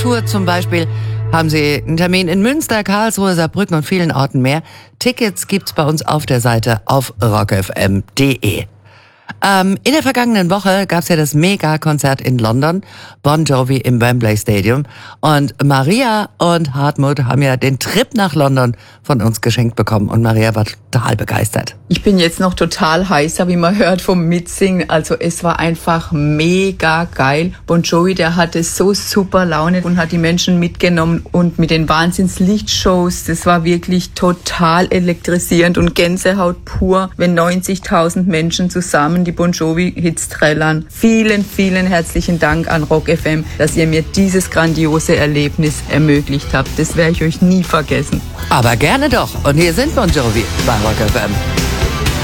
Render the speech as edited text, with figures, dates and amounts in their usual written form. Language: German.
Tour zum Beispiel haben Sie einen Termin in Münster, Karlsruhe, Saarbrücken und vielen Orten mehr. Tickets gibt's bei uns auf der Seite auf rockfm.de. In der vergangenen Woche gab's ja das Mega-Konzert in London, Bon Jovi im Wembley Stadium. Und Maria und Hartmut haben ja den Trip nach London von uns geschenkt bekommen. Und Maria war total begeistert. Ich bin jetzt noch total heißer, wie man hört, vom Mitsingen. Also es war einfach mega geil. Bon Jovi, der hatte so super Laune und hat die Menschen mitgenommen. Und mit den Wahnsinns-Lichtshows, das war wirklich total elektrisierend und Gänsehaut pur, wenn 90.000 Menschen zusammen die Bon Jovi-Hits trällern. Vielen, vielen herzlichen Dank an Rock FM, dass ihr mir dieses grandiose Erlebnis ermöglicht habt. Das werde ich euch nie vergessen. Aber gerne doch. Und hier sind Bon Jovi bei Rock FM.